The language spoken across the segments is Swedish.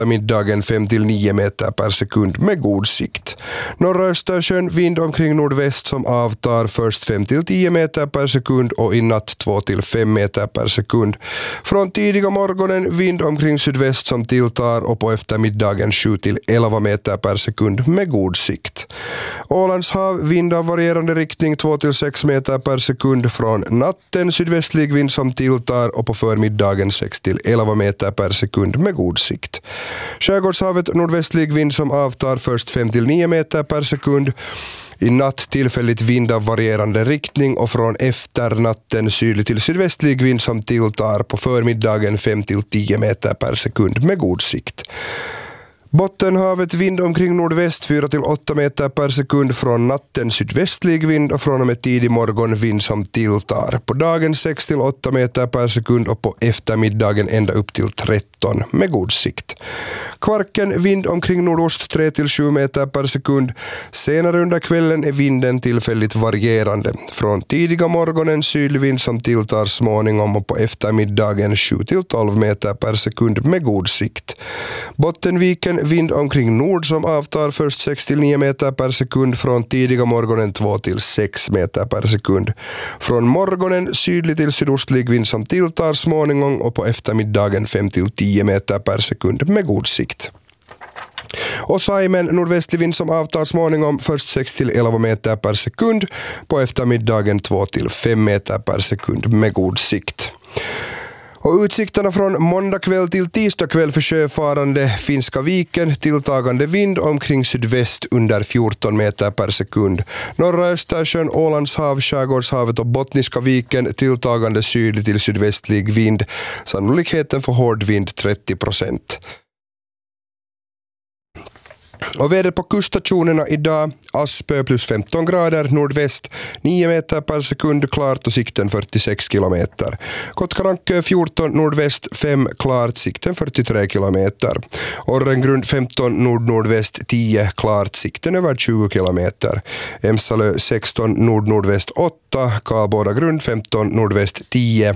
Middagen 5-9 meter per sekund med god sikt. Norra Östersjön vind omkring nordväst som avtar först 5-10 meter per sekund och i natt 2-5 meter per sekund. Från tidiga morgonen vind omkring sydväst som tilltar och på eftermiddagen 7-11 meter per sekund med god sikt. Ålands hav vind av varierande riktning 2-6 meter per sekund. Från natten sydvästlig vind som tilltar och på förmiddagen 6-11 meter per sekund med god sikt. Skärgårdshavet nordvästlig vind som avtar först 5-9 meter per sekund. I natt tillfälligt vind av varierande riktning och från efter natten sydlig till sydvästlig vind som tilltar på förmiddagen 5-10 meter per sekund med god sikt. Bottenhavet vind omkring nordväst 4-8 meter per sekund. Från natten sydvästlig vind och från och med tidig morgon vind som tilltar. På dagen 6-8 meter per sekund och på eftermiddagen ända upp till 13 med god sikt. Kvarken vind omkring nordost 3-7 meter per sekund. Senare under kvällen är vinden tillfälligt varierande. Från tidiga morgonen sydlig vind som tilltar småningom och på eftermiddagen 7-12 meter per sekund med god sikt. Bottenviken vind omkring nord som avtar först 6-9 meter per sekund. Från tidiga morgonen 2-6 meter per sekund. Från morgonen sydlig till sydostlig vind som tilltar småningom och på eftermiddagen 5-10 meter per sekund med god sikt. Och Saimen nordvästlig vind som avtar småningom först 6-11 meter per sekund. På eftermiddagen 2-5 meter per sekund med god sikt. Och utsikterna från måndag kväll till tisdag kväll för sjöfarande Finska viken, tilltagande vind omkring sydväst under 14 meter per sekund. Norra Östersjön, Ålands hav, Skärgårdshavet och Bottniska viken, tilltagande sydlig till sydvästlig vind. Sannolikheten för hård vind 30%. Och väder på kuststationerna idag: Aspö plus 15 grader, nordväst 9 meter per sekund, klart och sikten 46 kilometer. Kotkarankö 14 nordväst 5 klart, sikten 43 kilometer. Orrengrund 15 nordnordväst 10 klart, sikten över 20 kilometer. Emsalö 16 nordnordväst 8, Karlboda grund 15 nordväst 10.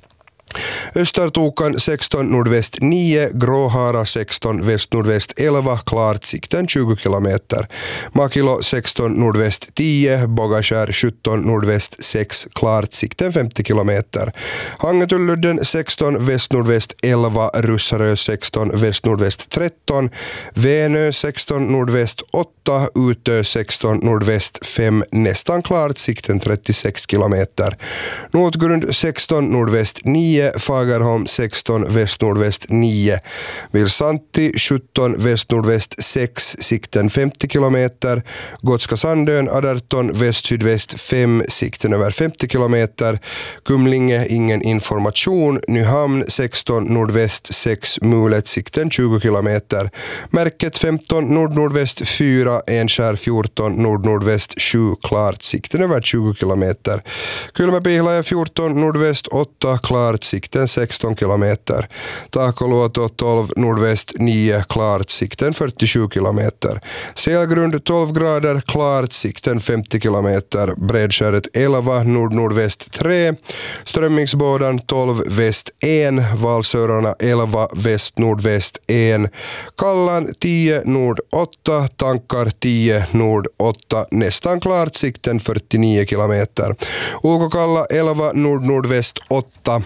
Östertokan 16 nordväst 9, Gråhara 16 väst-nordväst 11, klart, sikten 20 kilometer. Makilo 16 nordväst 10, Bogaskär 17 nordväst 6, klart, sikten 50 kilometer. Hangetulludden 16 väst-nordväst 11, Russarö 16 väst-nordväst 13, Vänö 16 nordväst 8, Utö 16 nordväst 5, nästan klart, sikten 36 kilometer. Notgrund 16 nordväst 9, Fagerholm 16 väst-nordväst 9, Vilsanti 17 väst-nordväst 6, sikten 50 kilometer. Gotska Sandön 18 väst-sydväst 5, sikten över 50 kilometer. Kumlinge ingen information. Nyhamn 16 nordväst 6, Mulet, sikten 20 kilometer. Märket 15 nordnordväst 4, Enskär 14 nordnordväst 7, klart, sikten över 20 kilometer. Kylmäpihlaja 14 nordväst 8, klart, sikten 16 kilometer. Takoluoto 12 nordväst 9, klart, sikten 47 kilometer. Selgrund 12 grader, klart, sikten 50 kilometer. Bredskäret 11 nordnordväst 3, Strömmingsbådan 12 väst 1, Valsörarna 11 väst nordväst 1, Kallan 10 nord 8, Tankar 10 nord 8, nästan klart, sikten 49 kilometer. Ukokalla 11 nordnordväst 8,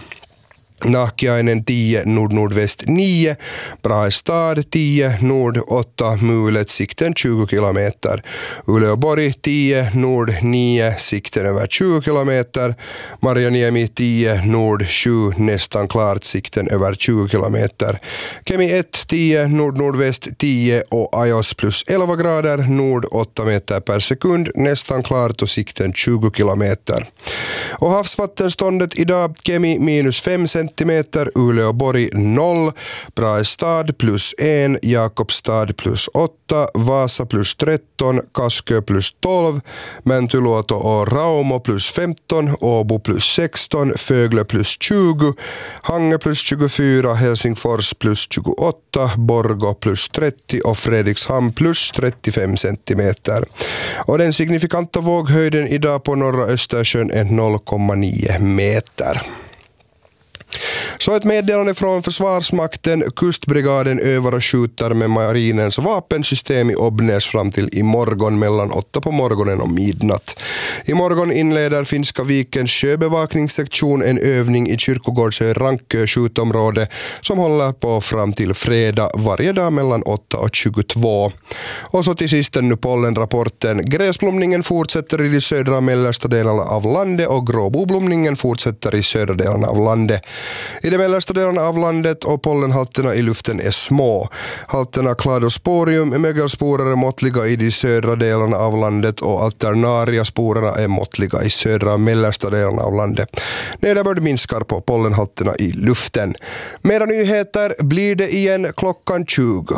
Nahkiainen 10 nordnordväst 9, Brahestad 10 nord 8, Mulet, sikten 20 kilometer. Uleåborg 10 nord 9, sikten över 20 kilometer. Marjaniemi 10 nord 7, nästan klart, sikten över 20 kilometer. Kemi 1 10 nordnordväst 10 och Ajos plus 11 grader, nord 8 meter per sekund, nästan klart och sikten 20 kilometer. Och havsvattenståndet idag: Kemi minus 5 centimeter, Uleåborg 0, Brahestad plus 1, Jakobstad plus 8, Vasa plus 13, Kaskö plus 12, Mäntyluoto och Raumo plus 15, Åbo plus 16, Fögle plus 20, Hange plus 24, Helsingfors plus 28, Borgå plus 30 och Fredrikshamn plus 35 centimeter. Och den signifikanta våghöjden idag på norra Östersjön är 0,9 meter. Så ett meddelande från Försvarsmakten: kustbrigaden övar och skjuter med marinens vapensystem i Obnäs fram till imorgon mellan 8 på morgonen och midnatt. Imorgon inleder Finska vikens sjöbevakningssektion en övning i Kyrkogårdsö Rankö skjutområde som håller på fram till fredag varje dag mellan 8 och 22. Och så till sist nu pollenrapporten. Gräsblomningen fortsätter i de södra och mellersta delarna av landet och gråboblomningen fortsätter i södra delarna av landet. I de mellersta delarna av landet och pollenhalterna i luften är små. Halterna Cladosporium, mögelsporer är måttliga i de södra delarna av landet och Alternaria-sporerna är måttliga i södra och mellersta delarna av landet. Nederbörd minskar på pollenhalterna i luften. Mera nyheter blir det igen klockan 20.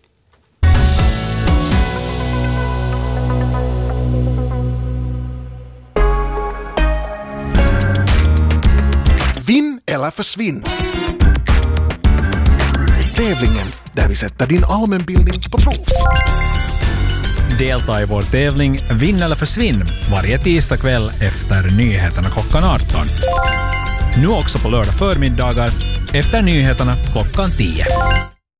Vinn eller försvinn. Tävlingen där vi sätter din allmänbildning på prov. Delta i vår tävling Vinn eller försvinn varje tisdag kväll efter nyheterna klockan 18. Nu också på lördag förmiddagar efter nyheterna klockan 10.